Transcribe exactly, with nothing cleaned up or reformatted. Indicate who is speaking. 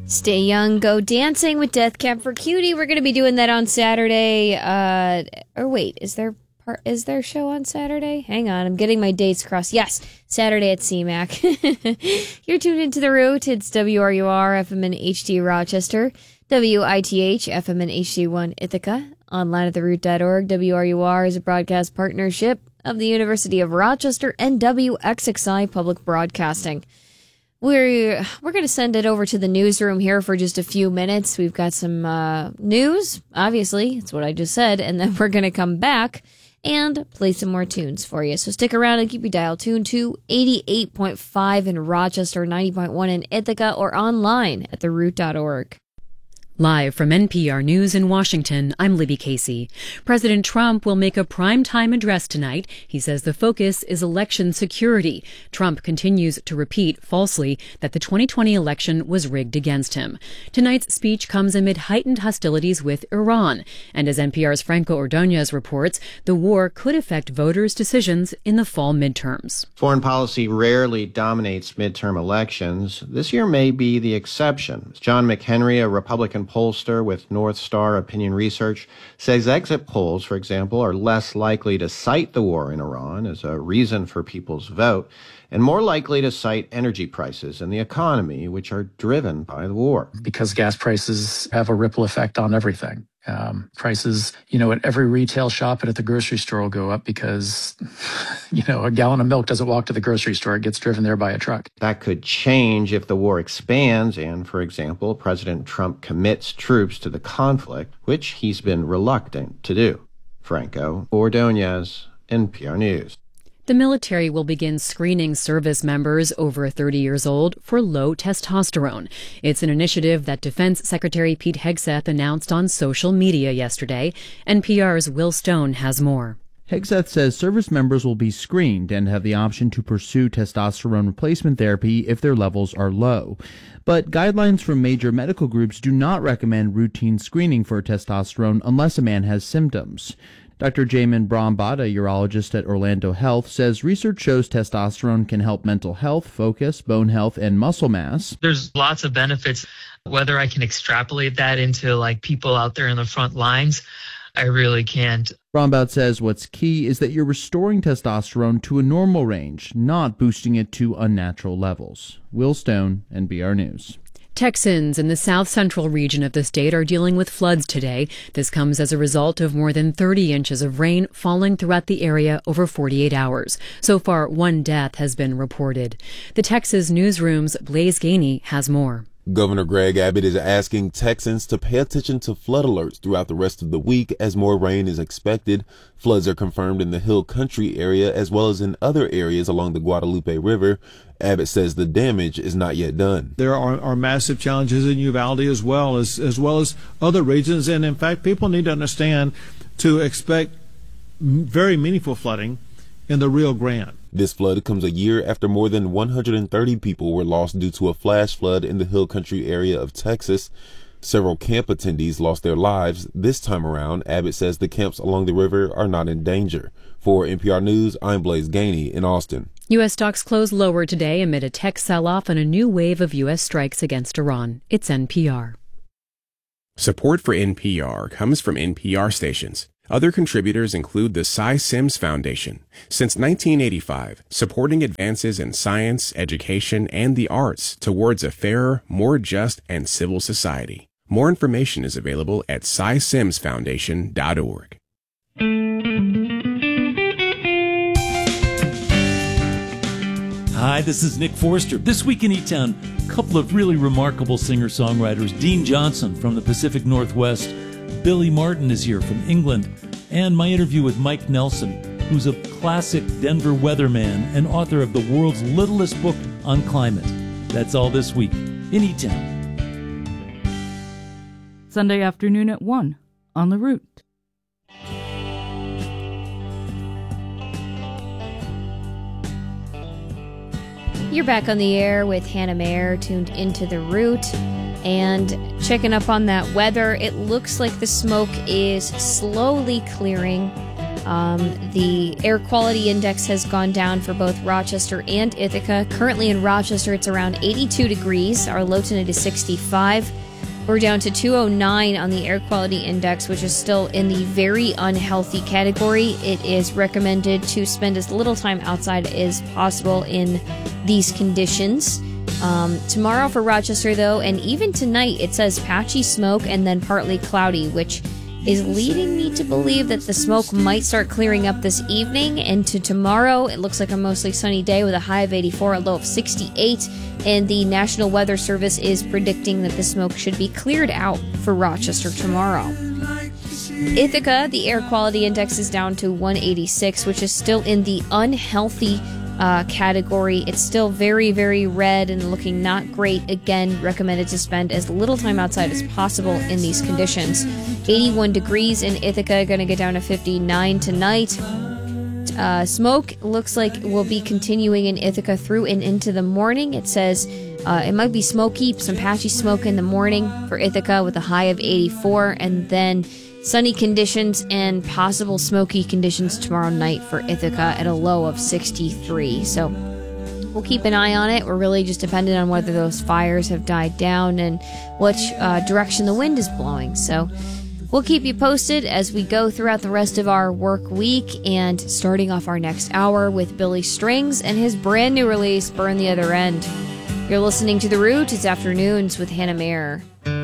Speaker 1: Stay young, go dancing with Death Cab for Cutie. We're going to be doing that on Saturday. Uh, or wait, is there part, is there a show on Saturday? Hang on, I'm getting my dates crossed. Yes, Saturday at C MAC. You're tuned into The Root. It's W R U R, F M and H D Rochester, W I T H, F M and H D one Ithaca, online at the root dot org. W R U R is a broadcast partnership of the University of Rochester and W X X I Public Broadcasting. We're we're going to send it over to the newsroom here for just a few minutes. We've got some uh, news, obviously. It's what I just said. And then we're going to come back and play some more tunes for you. So stick around and keep your dial tuned to eighty-eight point five in Rochester, ninety point one in Ithaca, or online at the root dot org.
Speaker 2: Live from N P R News in Washington, I'm Libby Casey. President Trump will make a primetime address tonight. He says the focus is election security. Trump continues to repeat falsely that the twenty twenty election was rigged against him. Tonight's speech comes amid heightened hostilities with Iran. And as N P R's Franco Ordonez reports, the war could affect voters' decisions in the fall midterms.
Speaker 3: Foreign policy rarely dominates midterm elections. This year may be the exception. John McHenry, a Republican pollster with North Star Opinion Research, says exit polls, for example, are less likely to cite the war in Iran as a reason for people's vote and more likely to cite energy prices and the economy, which are driven by the war.
Speaker 4: Because gas prices have a ripple effect on everything. Um, prices, you know, at every retail shop and at the grocery store will go up because, you know, a gallon of milk doesn't walk to the grocery store. It gets driven there by a truck.
Speaker 3: That could change if the war expands and, for example, President Trump commits troops to the conflict, which he's been reluctant to do. Franco Ordonez, N P R News.
Speaker 2: The military will begin screening service members over thirty years old for low testosterone. It's an initiative that Defense Secretary Pete Hegseth announced on social media yesterday. N P R's Will Stone has more.
Speaker 5: Hegseth says service members will be screened and have the option to pursue testosterone replacement therapy if their levels are low. But guidelines from major medical groups do not recommend routine screening for testosterone unless a man has symptoms. Doctor Jamin Brahmbhatt, a urologist at Orlando Health, says research shows testosterone can help mental health, focus, bone health, and muscle mass.
Speaker 6: There's lots of benefits. Whether I can extrapolate that into like people out there in the front lines, I really can't.
Speaker 5: Brahmbhatt says what's key is that you're restoring testosterone to a normal range, not boosting it to unnatural levels. Will Stone, N P R News.
Speaker 2: Texans in the south-central region of the state are dealing with floods today. This comes as a result of more than thirty inches of rain falling throughout the area over forty-eight hours. So far, one death has been reported. The Texas Newsroom's Blaise Gainey has more.
Speaker 7: Governor Greg Abbott is asking Texans to pay attention to flood alerts throughout the rest of the week as more rain is expected. Floods are confirmed in the Hill Country area as well as in other areas along the Guadalupe River. Abbott says the damage is not yet done.
Speaker 8: There are, are massive challenges in Uvalde as well as as well as other regions, and in fact, people need to understand to expect very meaningful flooding in the Rio Grande.
Speaker 7: This flood comes a year after more than one hundred thirty people were lost due to a flash flood in the Hill Country area of Texas. Several camp attendees lost their lives. This time around, Abbott says the camps along the river are not in danger. For N P R News, I'm Blaise Gainey in Austin.
Speaker 2: U S stocks closed lower today amid a tech sell-off and a new wave of U S strikes against Iran. It's N P R.
Speaker 9: Support for N P R comes from N P R stations. Other contributors include the Cy Sims Foundation. Since nineteen eighty-five, supporting advances in science, education, and the arts towards a fairer, more just, and civil society. More information is available at cy sims foundation dot org.
Speaker 10: Hi, this is Nick Forster. This week in E-Town, a couple of really remarkable singer-songwriters. Dean Johnson from the Pacific Northwest. Billy Martin is here from England. And my interview with Mike Nelson, who's a classic Denver weatherman and author of the world's littlest book on climate. That's all this week in E-Town.
Speaker 11: Sunday afternoon at one on The Root.
Speaker 1: You're back on the air with Hannah Mayer, tuned into The Root. And checking up on that weather, it looks like the smoke is slowly clearing. Um, the air quality index has gone down for both Rochester and Ithaca. Currently in Rochester, it's around eighty-two degrees. Our low tonight is sixty-five. We're down to two oh nine on the air quality index, which is still in the very unhealthy category. It is recommended to spend as little time outside as possible in these conditions. Um, tomorrow for Rochester, though, and even tonight, it says patchy smoke and then partly cloudy, which is leading me to believe that the smoke might start clearing up this evening. And to tomorrow, it looks like a mostly sunny day with a high of eighty-four, a low of sixty-eight. And the National Weather Service is predicting that the smoke should be cleared out for Rochester tomorrow. Ithaca, the air quality index is down to one eighty-six, which is still in the unhealthy uh, category. It's still very, very red and looking not great. Again, recommended to spend as little time outside as possible in these conditions. eighty-one degrees in Ithaca, going to get down to fifty-nine tonight. Uh, smoke looks like will be continuing in Ithaca through and into the morning. It says uh, it might be smoky, some patchy smoke in the morning for Ithaca with a high of eighty-four, and then sunny conditions and possible smoky conditions tomorrow night for Ithaca at a low of sixty-three. So we'll keep an eye on it. We're really just dependent on whether those fires have died down and which uh, direction the wind is blowing. So we'll keep you posted as we go throughout the rest of our work week, and starting off our next hour with Billy Strings and his brand new release, Burn the Other End. You're listening to The Root. It's Afternoons with Hannah Mayer.